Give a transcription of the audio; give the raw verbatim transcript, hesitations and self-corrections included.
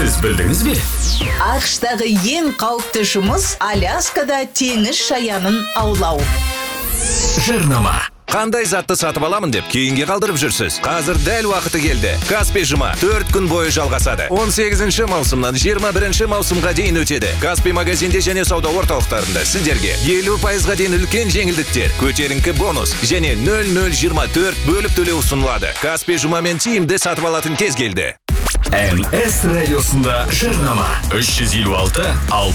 Сіз білдіңіз бе? ақштағы ең қауіпті жұмыс Аляскада теңіз шаянын аулау. Жарнама. Қандай затты сатып аламын деп кейінге қалдырып жүрсіз? Қазір дәл уақыты келді. Каспий жұма төрт күн бойы жалғасады. он сегізінші маусымнан жиырма бірінші маусымға дейін өтеді. Каспий магазинде және сауда орталықтарында сіздерге елу пайызға дейін үлкен жеңілдіктер, көтеріңкі бонус және нөл нөл жиырма төрт бөліп төлеу ұсынылады. Каспий жұмамен тиімді сатып алатын кез келді. эн эс радиосында жарнама. үш жүз елу алты